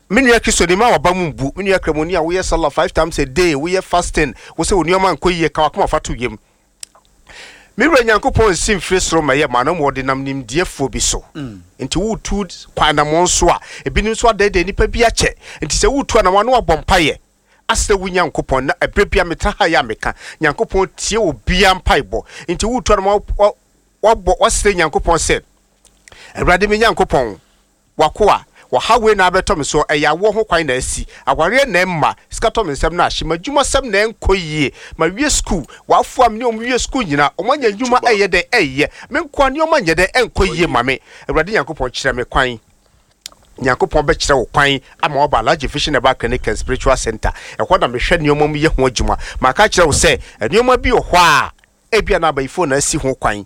Menu ya Kristo ni ma wa bamumbu, menu ya kremonia we salah 5 times a day, we fasting, we say oni oma nko ye ka wakoma fatu yem. Mire Nyankopɔn sim fresro ma ye ma no mo de nam nimdiefo bi so. Nti wo tu kwana mo so a ebinim so adede nipa bi ache. Nti se wo tu na wano abompaye. Asle wo Nyankopɔn na ebrebia meta ha ya meka. Nyankopɔn tie obi ampaibo. Nti wo tu na wo wasle Nyankopɔn se. Ewrade me Nyankopɔn wakoa wa hawe na abetom so eya wo ho kwan na asi aware na emma skatom nsem na ahye madwuma sem na enkoyie ma wie school wa afu am ne om wie school nyina omanya dwuma eye de eye me nkwa ne omanya de enkoyie ma me Awurade Nyankopɔn kyerɛ me kwan Nyankopɔn be kyerɛ wo kwan ama oba Large Vision Eba Clinic and Spiritual Center ekwoda me hwɛ ne omam ye ho adwuma ma ka kyerɛ wo sɛ enyoma bi wo hɔ a ebia na abayifo na asi ho kwan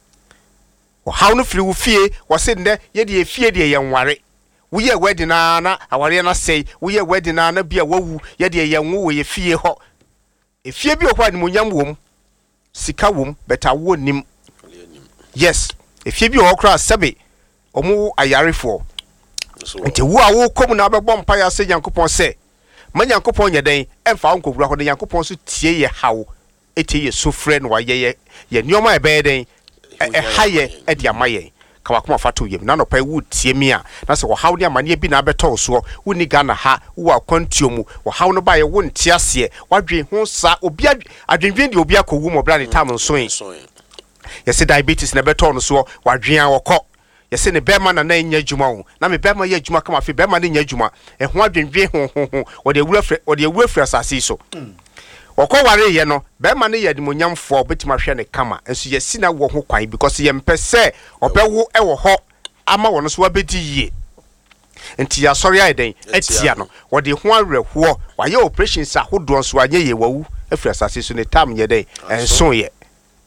wo haw no firi wo fie wo se nde ye de efie de ye nware we ye wedding na aware na say we ye wedding na bia wawu ye de ye nwo we ye fie ho efie bi ho animonyam wom sika wom beta wo nim yes efie bi ho kra sebe omu ayarefo nti wo a wo kom na bebɔ mpa ya se Nyankopɔn se ma Nyankopɔn nyeden emfa nkowura ho de Nyankopɔn so tie ye hawo etie ye sofre no wa ye nioma ebeden haye e de amaye kawakoma fatu yem na no pa wu tie mi a na se wo haw ne amane bi na abeto so woni Ghana ha wo akwantuo mu wo haw no ba ye wo ntiase wadwe ho sa obi adwenwen de obi akowu mo bra ne tam nso yesi diabetes na beto no so wadwen a wokɔ yesi ne bema na nya dwuma wo na me bema ye dwuma kama fe bema ne nya dwuma ho adwenwen ho wo de awurafra asase so Oko ware ye no be ma ne yadimonyamfo obetima hwe ne kama enso yesi na wo ho kwan because ye mpese obewo e wo ho ama wo no so abedi yie enti ya sori aiden etia no wo de ho awerɛhoɔ waye operation sa hodo nso anye ye wawu afiri asase so ne tam ye den enso ye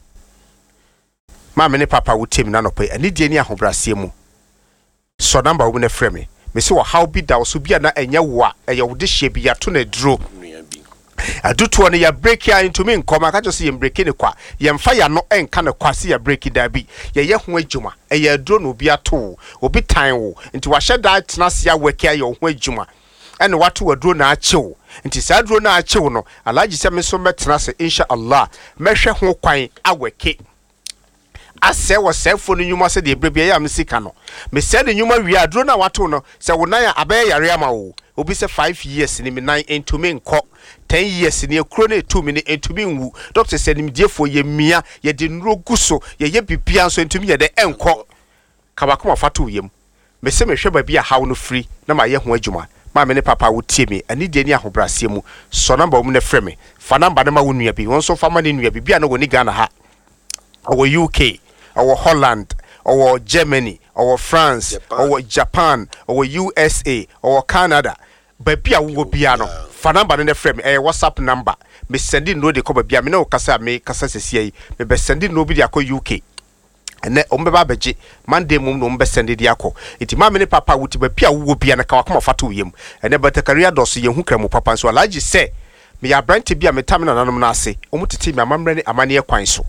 ma me ne papa wo tem na no pe ani die ni ahobrase mu so number wo ne frɛ me se wo how bi da so bia na enya wo a eye wo de hye bi ya to na duro aduto no ya break ya into me nkoma ka just ye break ne kwa ye mfa ya no enka ne kwa se ya break da bi ye ho adwuma ye aduro no bi ato obi tan wo nti wa hye da tena se ya work ya ho adwuma ene wato aduro na achew nti sa aduro na achew no alaji se me so metena se insha Allah mehwe ho kwan aweke ase wo sefo no nyuma se de ebrebia ya mesika no me se de nyuma wi aduro na wato no se wo nan abaye yare ama wo obi se 5 years ni me nan into me nko 10 years ni ekro na 2 me into me nwu doctor said me diefo ye mia ye de nro guso ye bibia so into me ye de enko kabakoma fato yem me se me hwe ba bia hawo no free na ma ye ho adwuma ma me ne papa wo tie me ani de ni ahobrase mu so number mu ne frɛ me fa number na ma wo nua bi won so fa ma ne nua bi bia na wo ni Ghana ha or UK or Holland or Germany or France or Japan or USA or Canada bia wo bia no fa number ne frɛ me WhatsApp number me send no de ko bia me na kasa me kasa sesie me be send no bi de akɔ UK ene ombeba beje Monday mum no mbe send de akɔ iti ma me ne papa wuti bia wo bia na ka wakoma fato yem ene batakaria doso ye hu kramo papa so alaji se me ya brand bia me tam na nanom na ase omutiti me amamre ne amane kwan so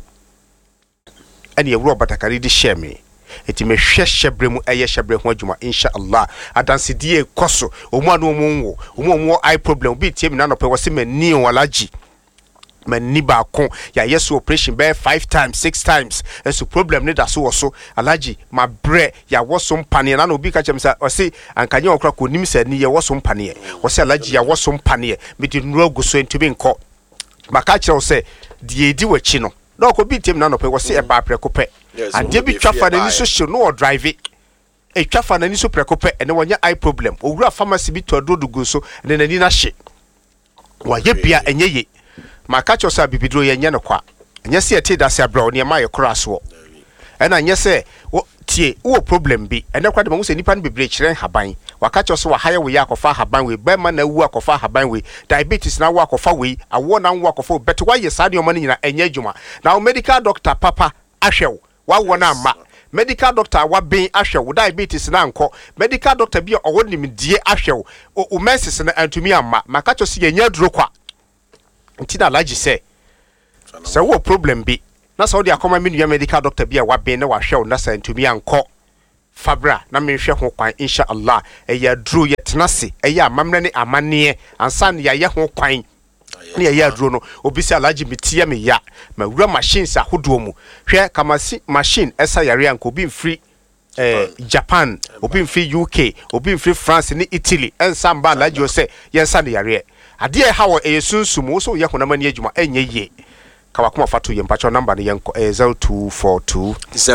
ene ewuro batakari di share me eti me hwe hyebre mu eye hyebre ho adwuma insha Allah adanse die koso omu anu omu eye problem bi tie me na no pe wose mani walaji mani ba kon ya yeso operation be 5 times 6 times eso problem ne da so woso alaji ma bre ya woso mpane na no obi ka chem sa wose ankanye okra ko nim sa ni ye woso mpane wose alaji ya woso mpane me di nro guso ntumi nko maka kire wose die di wachi no no ko bi tem na no pe wose e ba preko pe ade bi twafa na ni so hye no drive e twafa na ni so preko pe ene wonya eye problem owura pharmacy bi to adodugo so ne nani na hye wa ye bia enye ye maka cho sa bibidro ye nye no kwa enye se ete da se abra oni ma ye kora so ena nye se tie wo problem bi ene kwa de mo se nipa no bebre kire haban waka cho so wa haye we akofa haban we ba ma na wu akofa haban we diabetes na wu akofa we awo na wu akofa bet wa ye sa de o ma nyina enye adwuma na medical doctor papa ahwew wa wo na ma medical doctor wa ben ahwew diabetes na nko medical doctor bi o wonim die ahwew o menses na antumi amma maka cho se ye nya duro kwa ntina alaji se wo problem bi na so de akoma me nua medical doctor bi a wa ben na wa hwew na sa antumi anko fabra na menhwe ho kwan insha Allah eya duro ye tenase eya amamre ne amane ansa ne ya ho kwan ne ya duro no obisi alaji mitie me ya ma wura machines ahodo mu hwe kamasi machine esa yare anko bi mfiri Japan obi mfiri UK obi mfiri France ne Italy ensa mba alaji o se yensa ne yare ade e hawo esunsumu so ye honamani adwuma enye ye Kawakuma Fatu Yempacho number ni yanko 0242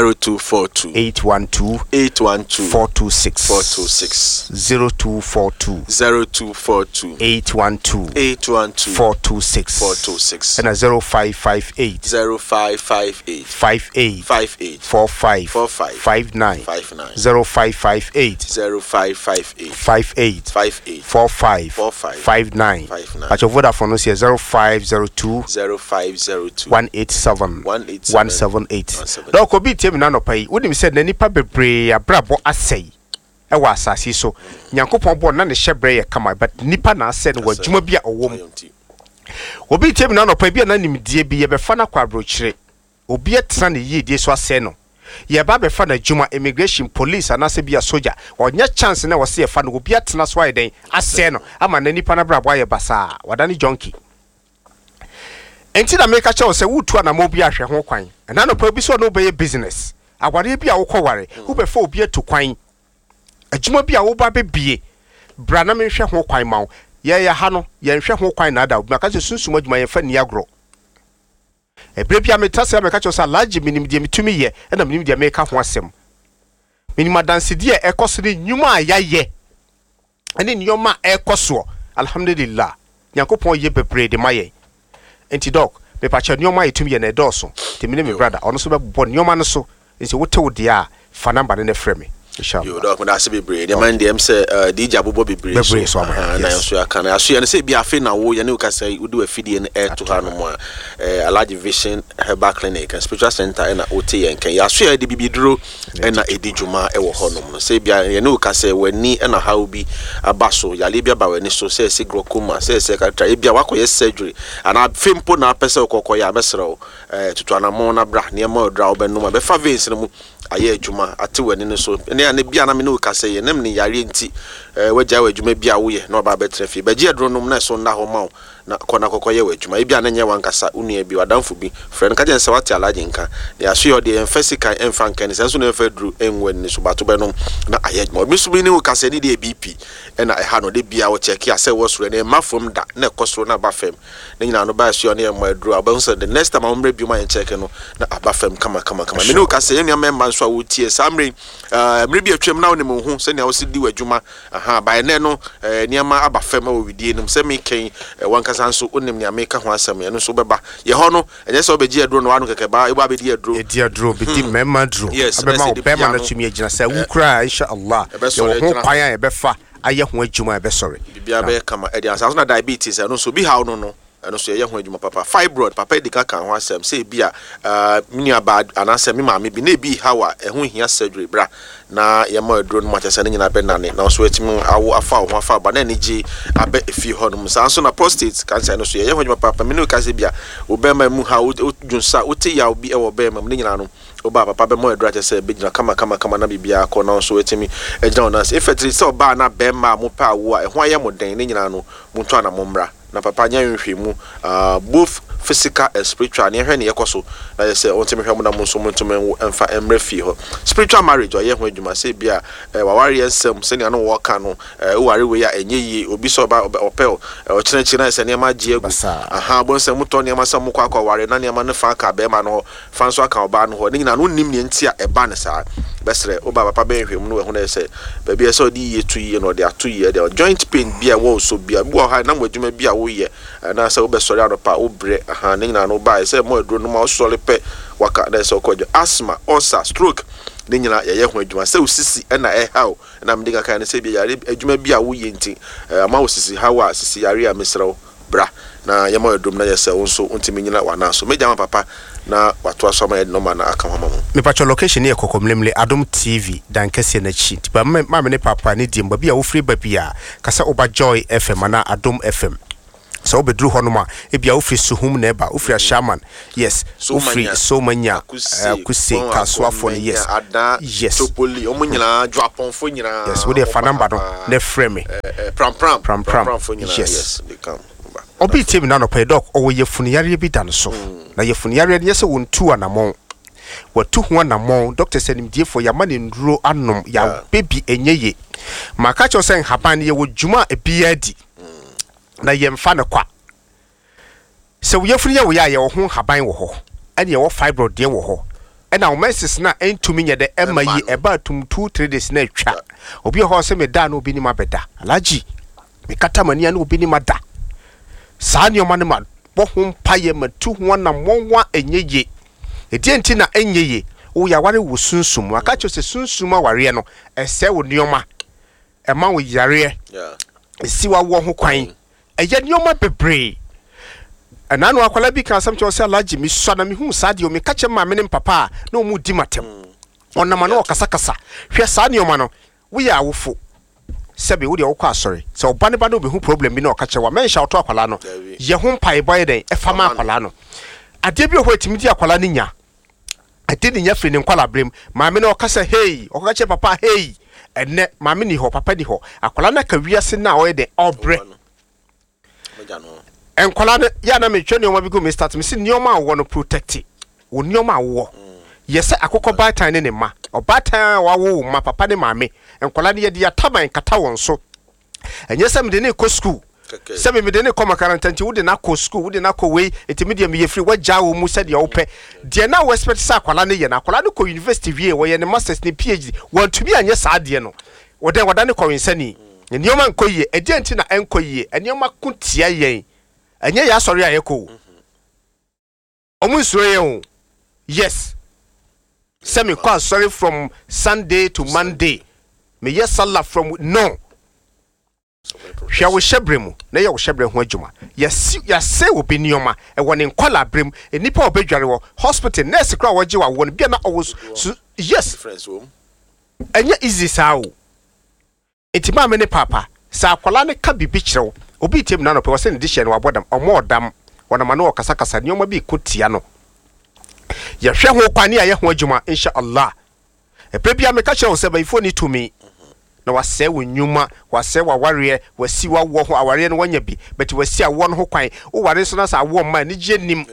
812 426 0242 812 426 and 0558 58 45 59 0558 58 45 59 Acho Vodafone no 0502 187 178 do ko bi tiem na no pai wonim se na nipa bebre abrabo asai e wa asase so nyankopon bo na ne hyebre ye kama but nipa na asai no wadwuma bi a owom obi tiem na no pai bi na nimdie bi ye be fa na kwabrochire obi etena ne yidie so asai no ye ba be fa na dwuma immigration police anase bi a soldier onya chance na wose ye fa no obi etena so ayeden asai no ama na nipa na brabo aye basa wadani jonki enti na make cha say wutu na mo bi ahwe ho kwan na no pa bi so no be business agware bi a wo kware wo be fa obi atu kwan adwuma bi a wo ba be bie bra na me hwe ho kwan ma ye ha no ye hwe ho kwan na da obi maka se sunsum adwuma ye fa ni agro ebre bi a metase make cha say large minim die mitumi ye na minim die make ho asem minim adanse die ekoso ne nyuma ayaye ene nyoma ekoso alhamdulillah yakopon ye bebre de maye enti dog me pacha nyoma etumi ye na edoso temine me brother ono so be bo nyoma no so nti wote wo dia fa number ne frɛ me inshallah yo dog na se bebre de man dem se DJ abobo bebre so na so aka na so ye ne se bia afi na wo ye ne ka say wo do afidie ne to ha no mo Alaji Vision Herbal Clinic and Spiritual Center na ote ye nkan ya so ye de bibiduro na edijuma e wo ho no mo se bia ye ne ka say wani na ha obi abaso ya le bia ba wani so se glaucoma se ka tra e bia wakoye surgery ana fempo na pese okoko ya besrew tutu anamo na bra ne ma odra obenuma be fa veins no mu aye adwuma ate wani ne so ne ya ne bia na me ne ka say ye nem ne yare nti wagya adwuma bia wo ye na oba betre fi ba gi adronom na so na ho ma na kona kokoye wadwuma e bia na nye wankasa unua bi wadamfo bi friend ka jense wate alaje nka ya so yode emfasika emfanka ne senso na fadru enwen ne so bato benom na ayedma obi so bi ne ka say ne de BP na e ha no de bia wo check ya say wo soro ne mafom da na ekosoro na bafem ne nyina no ba so ne ma adru aba so the next time amre bi ma check no na abafem kama me ne ka say enua memba so a wo tie samre mre bi atwem na wo ne mo hu se ne wo se di wadwuma aha ba ne no niama abafem a wo widie nim se me ken wanka sanso onim ne ameka ho asem ye no so beba ye ho no enye se obegi adro no wanu keke ba e ba be di adro be di memma adro abema obema na tumi agina se wukra insha Allah ye ho kwan ya be fa aye ho adwuma be sore bibia be kama e di asanso na diabetes no so bi how no eno so ye ho adwuma papa fibroid papa edika kan ho asem se bia minia bad anase me maame bi na bi hawa e ho hia surgery bra na ye ma adro no ma chese nyina be nane na so etimi awo afa ho afa ba na ni gi abe efi ho no sanso na prostate cancer no so ye ho adwuma papa me no ka se bia obema mu ha odwunsa ote ya obi e wo bema me nyina no oba papa be mo adro chese be nyina kama na bibia ko na so etimi ejina ona se efetri se oba na bema mo pa wo a e ho aye mo den ne nyina no mo nto na mo mbra na papa nya nhwemu both physical and spiritual ne hwe ne yekoso na ye say ontime hwe mo na mo so mo ntome emfa emre fi ho spiritual marriage oye ho adwuma se bia waware ensem se ne no wo ka no ware we ya enye yi obi so ba opel o chenchi na se ne ma gie gu aha bo se mo to ne ma se mo kwa ware na ne ma ne fa ka be ma no fa so aka oba no ho ne nyina no nim ne ntia e ba ne sa besre oba papa be hwe mo no we ho na se ba bia so di yetu yi no de atu yi de joint pain bia wo so bia bo ha na mo adwuma bia wo ye na se obesori adopa obre aha nina no ba say mo aduro no ma osole pe waka na se okojo asthma ulcer stroke ne nyina ye ho adwuma se usisi na e haw na mdiga kan se bi yare adwuma bi a wo ye nti ama usisi hawa sisi yare a mesrew bra na ye mo adum na ye se wonso ntimi nyina wana so meja ma papa na watu asoma ye no ma na aka mama me pacho location ye kokomlemle Adom TV dan kese na chi tiba ma me ne papa ne dimba bi a wo free ba bia kasa oba Joy FM na Adom FM so obedru honoma ebia ofri suhum na eba ofri shaman yes ofri so manya akuse kaswafo ne yes yes topoli omunyina dwaponfo nyina yes we dey fa number no na frame pram fo nyina yes they come obi temi na no pay doc owo yefunu yare bi dan so na yefunu yare ne se wontu anamon watu ho anamon doctor said nimdie for ya mane nduro anom ya baby enyeye maka cho sen haban ye wo djuma ebia di na yemfa ne kwa se wo yefunu ye wo ya ye wo ho haban wo ho ene ye wo fibroid de wo ho ena wo meses na entumi nye de ema yi eba tum 2-3 days na atwa obi ho se me da na obi ni mabeda alaji me kata mania na obi ni mada saa ne oma ne ma bo ho mpaye matu ho na monwa enyeye edienti na enyeye wo ya ware wo sunsum aka cho se sunsum aware no ese wo nioma ema wo yare esiwa wo ho kwan eye nioma bebre anano akwala bi kan sam cho se alaji mi so na mi hu saade o mi ka che ma me ne papa na o mu di matem onama na o kasa hwe saa nioma no wo ya awofo sebe wo de wo kwa asori se obane ba no be hu problem bi na o ka che wa men sha oto akwala no ye hu pai boy den e fama akwala no ade bi ho etimi di akwala ni nya ade ni nya firi ne nkwala brem ma me na o ka se hey o ka che papa hey enne ma me ni ho papa di ho akwala na ka wiase na o de obre enkwala ne ya na me twa ne o ma bi go me start me si nioma wo no protect wo nioma wo yese akoko batan ne ma obatan wa wo ma papa ne maame enkwala ne ye dia taban kata won so enye se me de ne ko school se me de ne ko makaranta nti wo de na ko school wo de na ko we enti me ye free wa ja wo mu se de wo pe de na wo expect sa akwala ne ye na akwala ne ko university wie wo ye ne masters ne phd won to be anye sa de no wo de wada ne ko winsani nioma nkoyie edi enti na enkoyie enioma kuntia yen enye ya sorry ayeko omu suro yen yes semi kwa sorry from Sunday to Monday me yes sallah from no hwa wo shebremu na ye wo shebre ho adwuma ya se obi nioma e woni nkwala brem enipa obedware wo hospital nurse kra wo giwa wo bia na owo yes enye easy sao etima me ne papa sa akwala ne ka bibi kirewo obi tem na no pe wo se ne dihye no wabodam omodam wona ma no kasa nioma bi kotia no ya hwe ho kwani aye ho adwuma insha Allah e pebia me ka kire wo se bayifo ni tumi na wase wo nyuma wase wa ware wasi wa wo ho aware no wanya bi but wasi awo no ho kwan wo ware so na sa awo ma ni gye nim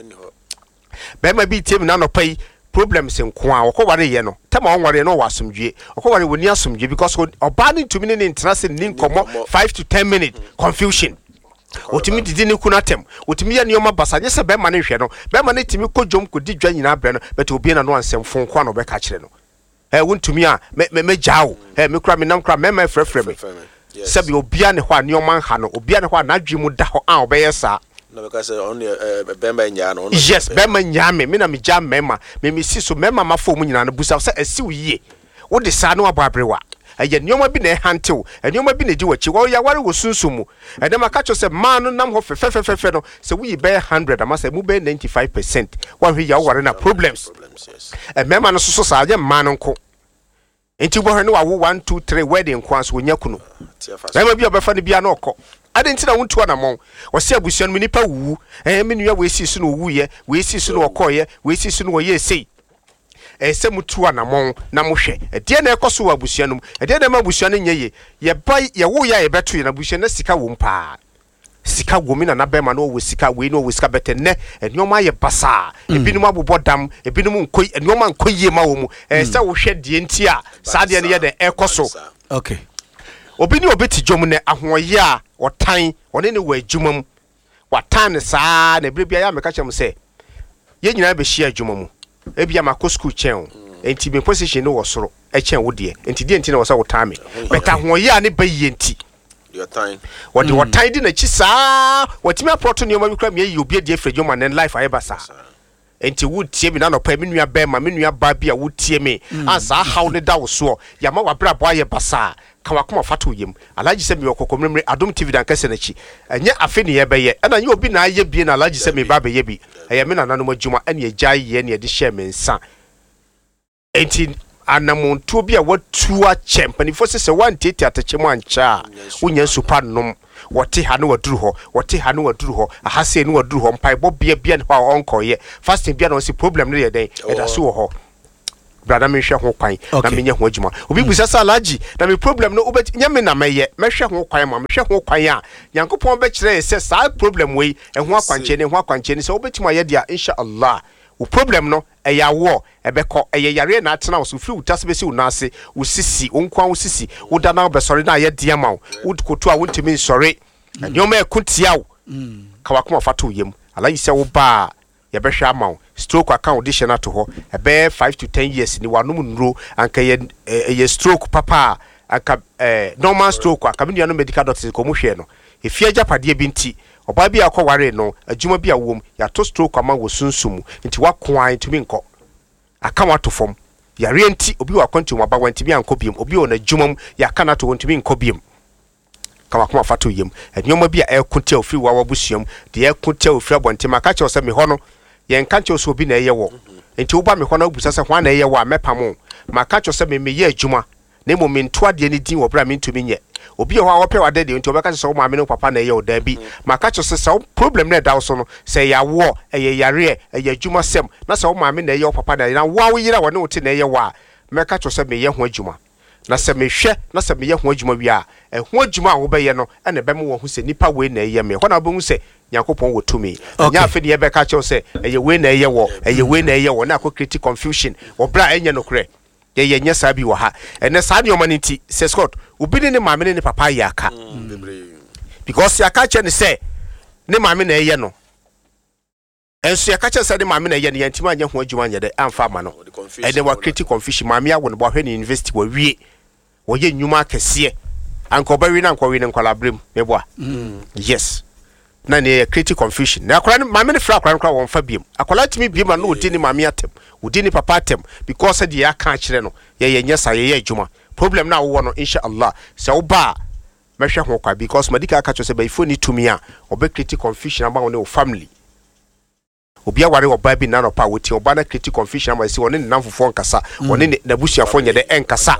be ma bi tem na no pai problems nko a wo ko ware ye no tema won ware no wasomdwe wo ko ware woni asomdwe because oba ni tumi ni interest ni nkomo 5 to 10 minutes confusion otimi didi ni kunatem otimi ya nioma basa nye se be ma ne hwe no be ma ne timi kodwom kodi dwa nyina bre no but obi na no ansem fon kwa no be ka kire no wontumi a me jawo me kura me nam kura me frefre me sebi obia ne ho a nioma ha no obia ne ho a nadwemu da ho a obeye sa na because on bemba nya no yes bemba nya me na me jam mema me si so mema mafo mu nyina no busa se asi wiye wo de sa no ababrewa eye nioma bi na hantew nioma bi na di wachi wo ya ware wo sunsumu ene maka cho se man no nam ho fefe no se wo yi be 100 ama se mu be 95% wa hwe ya ware na problems yes mema no so sa aje man nko enti bo hwe no wa 1 2 3 wedding kwanso wonya kunu mema bi obefa ne bia na okọ ade nti na wontu anamon wose abusuan mu nipa wu me nua we si su no wu ye we si su no okoye we si su no ye sei se mutu anamon na mohwe de na ekoso abusuanum de na abusuan nyeye ye bai ye wo ya ye beto ye na abusuan na sika wo mpa sika wo mi na bema no wo sika we no wo sika bete ne enioma ye basa ebinum abobodam ebinum nkoi enioma nkoyie ma wo mu se wo hwe de nti a saade ne ye de ekoso okay obi ni obeti dwom ne ahoye a otan one ne wa adwumam watan saa na brebia ya meka chem se ye nyina be hia adwuma mu ebia ma ko school chen enti be position no wo soro e chen wo de enti de enti na wo sa wo tame beta ahoye a ne bayi enti your time what the what time di na chi saa watimi aproto ne o ma bi kra me yi obi de afre dwoma ne life ayeba saa enti wo tie mi na no pa me nua ba ma me nua ba bia wo tie me ansa how ne da wo so ya ma wa bra bo aye basa ka wa koma fato yem alaji se mi okokomremre adom tv dan kase na chi enye afi ne ye be ye na nye obi na aye bie na alaji se mi ba be ye bi eye me na nanom adwuma ene agya ye ne de hye me nsa enti anamontuo bi a watu akyɛ mpanimfoɔ sɛ sɛ wantete atakyɛ mu ankyɛ a wonya nsupa nom wɔte ha no waduru hɔ wɔte ha no waduru hɔ ahase no waduru hɔ mpaebɔ bia ne hɔ a ɔnkɔyɛ fasting bia na ɔsi problem no yɛ dɛn ɛda so wɔ hɔ brada me hwɛ ho kwan na me nya ho adwuma obi busa sa alaji na me problem no obet nya me na mɛyɛ mɛhwɛ ho kwan ma mehwɛ ho kwan a Nyankopɔn bɛkyerɛ sɛ saa problem wei ɛho akwankyɛ ne sɛ obetim ayɛ dia insha Allah wo problem no ɛyɛ awo ɛbɛkɔ ɛyɛ yare na atena wo so firi utase bɛsi wo nase wo sisi wo nkwan wo sisi wo da na bɛsɔre na ayɛ dia ma wo koto a wo ntimi nsɔre ɛnyɔma ɛkotia wo kawakoma fato yam alayi sɛ wo ba yɛbɛhwɛ ama wo stroke account de hyɛ na to hɔ ɛbɛ 5 to 10 years ni wanom nuro anka yɛ stroke papa anka normal stroke aka me no medical doctors ko mu hwɛ no efia japadeɛ bi nti oba bi akɔware no adwuma bi awom ya to stroke ama wo sunsum nti wakoan ntumi nkɔ aka wato fam yare nti obi wa kwantu maba wantimi ankɔ biem obi wɔ na adwuma ya kana to ntumi nkɔ biem kama kuma fato yem adwuma bi a ɛkote ofiri wa wabusuam de ɛkote ofiri abɔntem aka kyerɛ sɛ me hɔ no yɛn ka kyerɛ sɛ obi na ɛyɛ wɔ nti wo ba me hɔ na obusa sɛ hwan na ɛyɛ wɔ a mɛpamo ma ka kyerɛ sɛ me yɛ adwuma na mo me ntoa de ne din wɔ bra me ntumi nyɛ obi hɔ a wɔpɛ wade de nti obɛka sɛ wo maame no papa na ɛyɛ wo da bi ma ka kyerɛ sɛ problem na ɛda wo so no sɛ yɛ awo ɛyɛ yare ɛyɛ adwuma sɛm na sɛ wo maame na ɛyɛ wo papa na wo yira wɔ ne wo te na ɛyɛ wɔ a mɛka kyerɛ sɛ me yɛ ho adwuma na sɛ mehwɛ na sɛ meyɛ ho adwuma wi a ɛho adwuma a wobɛyɛ no ɛna bɛm wɔ ho sɛ nipa wei na ɛyɛ me hɔ na wobɛhu sɛ Nyankopɔn wɔ tumi nya afi ne yɛbɛka kyerɛ sɛ ɛyɛ wei na ɛyɛ wɔ ɛyɛ wei na ɛyɛ wɔ na akɔ create confusion ɔbra ɛnyɛ no korɛ yɛyɛ nyɛ saa bi wɔ ha ɛnɛ saa nneɔma no nti sɛ Scott obi ne maame ne papa yɛ aka because yɛaka kyerɛ ne sɛ ne maame na ɛyɛ no enso yɛka kyerɛ sɛ ne maame na ɛyɛ no yɛntim anyɛ ho adwuma nyɛ dɛ amfa ama no ɛnɛ wa create confusion maame awo no bɔ hwɛ ne university wɔ wie wɔyɛ nnwuma akɛseɛ anka ɔbɛwe na nkɔwe ne nkwalabrem meboa yes na ne create confusion na akwara maame ne fra akwara nkra wɔn fa biem akwara timi biem na odi ne maame atem odi ne papa atem because de ya ka kyerɛ no yɛ nyɛ sa yɛ adwuma problem na wo no insha Allah sɛ wo ba mɛhwɛ ho kwa because madika aka kyerɛ sɛ bɛyifo ni tumi a ɔbɛ create confusion about ne family obi aware oba bi na no pa woti oba na create confusion ama si woni ne namfofo nkasa woni ne nabusuafo nyɛ de enkasa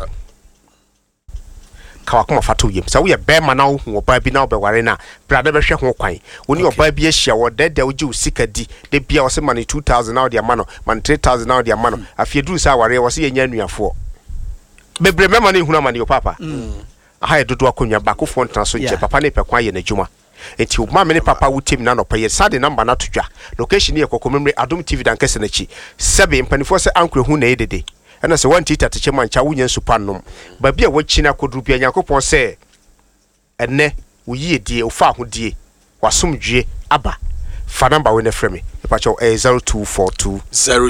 kawakoma fato yem sa wo ye bema na wo oba bi na obeware na brada behwe ho kwan woni oba bi ahia wo deda wo gi usika di de bia wo se mane 2000 na wo de amano man 3000 na wo de amano afie duru sa ware wo se yenya nuafo bebre mema na ehunu amane yo papa aha ye dodo akonwa bakofo ntana so nche papa ne pekwan ye n'adwuma enti ma me ne papa wutem na no pa ye sade number na todwa location ye kokomemre Adom TV dan kese na chi 7 mpanifo se ankre hu na ye dede ɛna sɛ wanti tateche mancha wonya nsupanom ba bia wachina kodru bia Nyankopɔn sɛ ɛnɛ wo yie die wo fa ahodie wasomdwe aba fa number we na frɛ me epacho 0242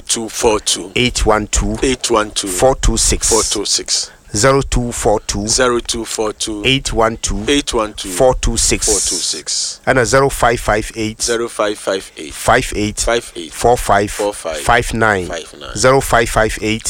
812 426 0242 812 426 and 0558 58 45 59 0558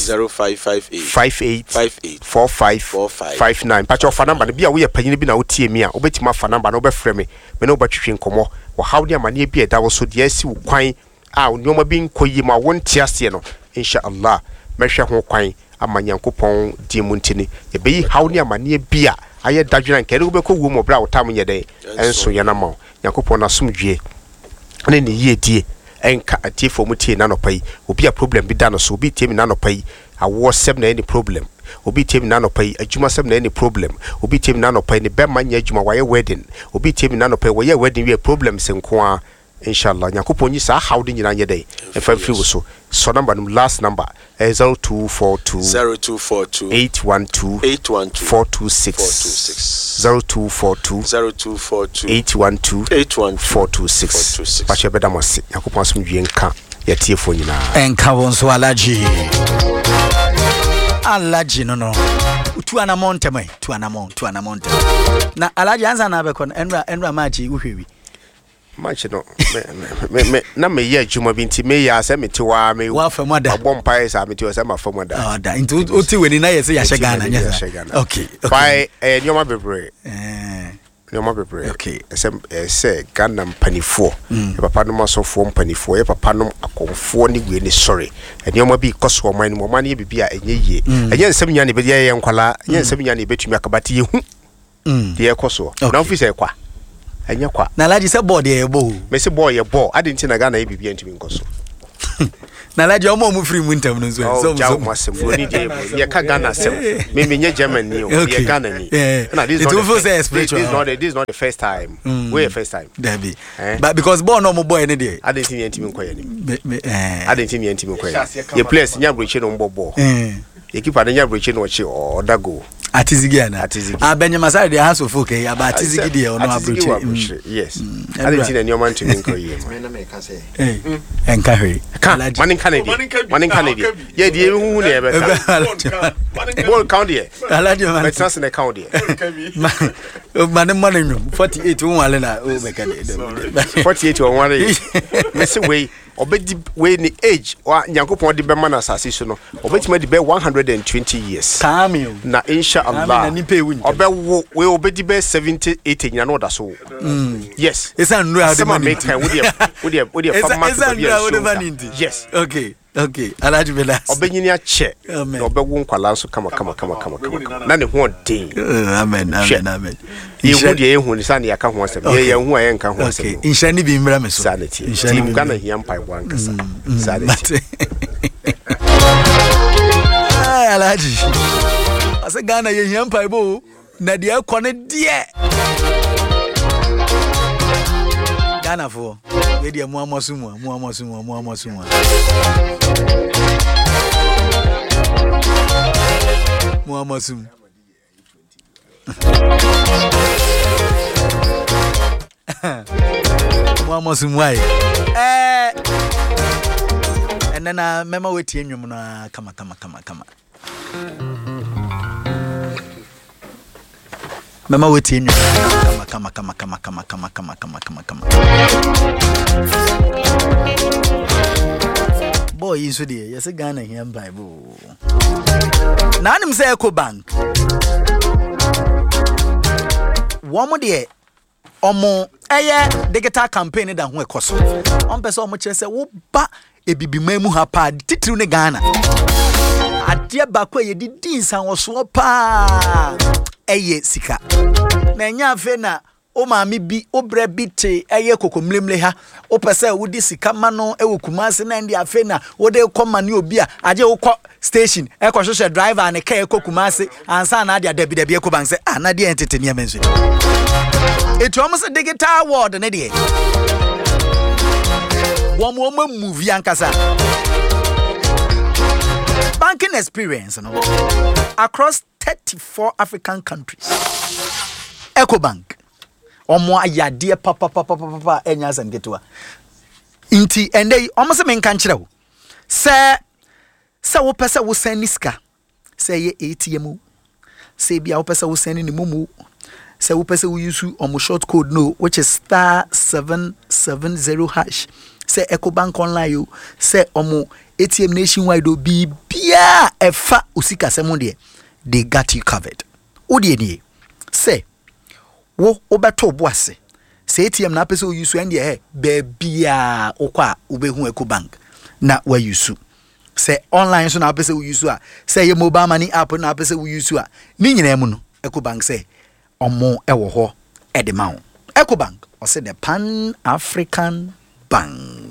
58 45 59 pacho fa number bia wo ye panyine bi na wo tie mi a obetima fa number na obefrɛ me me na obatwetwe nkomo wo hawde amane bi eda wo so de asi wo kwan a onyoma bi nkoyi ma wo ntiase no insha Allah mehwɛ ho kwan ama Nyankopɔn di mu ntini ebeyi hawne amane bia ayɛ dadwena nkere wo bɛkɔ wo mo bra wo tam nyɛ dɛ enso yɛ na ma Nyankopɔn na somdwe ne ne yie die enka atiefo mu tie na no pai obi a problem bi da no so obi tie mi na no pai awo sɛm na any problem obi tie mi na no pai adwuma sɛm na any problem obi tie mi na no pai ne bɛma nya adwuma wayɛ wedding obi tie mi na no pai wayɛ wedding wie problem senkoa inshallah Nyankopɔn nyi sa hawde nyina nyɛ dɛ efa firi wo so so number no last number 0242 812 426 0242 812 426 pache beda mose Nyankopɔn asomdwe nka yatiefo nyina enka won so alaji no tu anamontem na alaji anza na be kon enra maji uhwewi manche no me na me ye adwuma bi nti me ya se me te wa me wa famoda bompai sa me te wa se ma famoda da nti o ti weni na ye se ya shega na nya okay pai nyoma bebre nneɛma bebree Okay. Ɛsɛ Ghana mpanifo yɛ papa no masɔfoɔ mpanifo yɛ papa no akɔmfoɔ ne wie ne sɔre nneɛma bi kɔ so ɔman no ɔman no yɛ bibi a ɛnyɛ yie ɛnyɛ nsɛm nya ne bɛyɛ yɛ nkwala ɛnyɛ nsɛm nya ne bɛtumi akabate yɛhu deɛ ɛkɔ so na ofi sɛ kwa ɛnyɛ kwa na Alhaji sɛ board yɛ bɔ mɛsɛ bɔɔ yɛ bɔɔ ade nti na Ghana yɛ bibi ntumi nkɔ so na Alhaji ɔmo mu free mu ntam no so jaw masem woni de ye ka Ghana sem me menye Germany o ye Ghana ni na this is not the first time we first time Debbie but because born no mo boy ne de ade tin yentimi nkoye ni ade tin yentimi nkoye ye place nya broche no mbobo ye keeper nya broche no chi odago atizigi ana Benjamin Masari de house of folk aba atizigi de ono approach yes ade tin na nyoma ntimi nkoye na me ka say enka hwe manin Canada ye die hu ne be ka ball count here Alhaji man let's not in the count here manin 48 won wale na o be ka de 48 won wale me say we obedi we ni age wa Nyankopon de be man asase so no obetima de be 120 years kamio na insha Allah obewo we obedi be 78 nya no da so yes esa nru ade man make we dey farmer yes okay Alhaji Bella obenyini ache na obewo nkwala so kama na ne ho den amen ye hu de ye hu ni sane yaka ho asem ye hu aye nka ho asem insha ni bi mmra me so sanity team Ghana hia mpai wankasa sanity Alhaji ase Ghana ye hia mpai bo na de akọ ne de Ghana fo we de mu amosu why and then mema wetie enwum na kama mema wetie enwum kama boy inso de yes Ghana here Bible na anim say Ecobank womo de omo digital campaign da ho ekoso on pese omo kire se wo ba ebibima mu ha pa titiru ne Ghana ade ba kwa ye di nsan wo so pa sika na nya afa na o maami bi obra bi te kokomlemle ha o pese wo di sika ma no Kumasi na ndi afa na wo de koma ne obi a aje wo kɔ station hwehwɛ driver ne ka Kumasi ansa na ade dabi Ecobank se na de entete ne menso etuomo se digital world ne de womo movie ankasa banking experience no across 34 African countries Ecobank omo ayade papa enya san getua inti ende omo se menka nkyerɛ wo se wo pese wo send niska se ye ATM se bia wo pese wo send ni mumu se wo pese wo use omo short code no which is *770# se Ecobank online yo se omo ATM nationwide do bia efa usika semo de they got you covered odi eni se wo obeto boase se ATM na pese o use and ye be bia okwa obehu Ecobank na wa use se online so na pese o use a se ye mobile money app na pese o use a ni nyina mu no Ecobank se omo ewo ho edema ho Ecobank o se the Pan African Bank